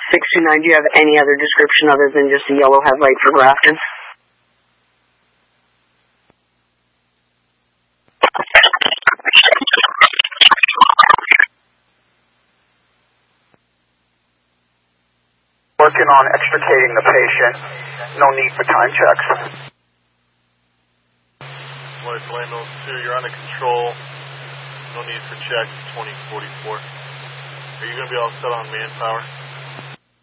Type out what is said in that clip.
629, do you have any other description other than just a yellow headlight for Grafton? Working on extricating the patient. No need for time checks. Lloyd Landals 2, you're under control. No need for checks, 2044. Are you going to be all set on manpower?